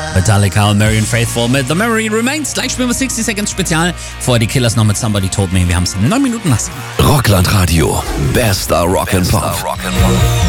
Metallica und Marian Faithfull mit The Memory Remains. Gleich spielen wir 60 Seconds Spezial. Vorher die Killers noch mit Somebody Told Me. Wir haben es 9 Minuten nach 7. Rockland Radio. Bester Rock'n'Pop.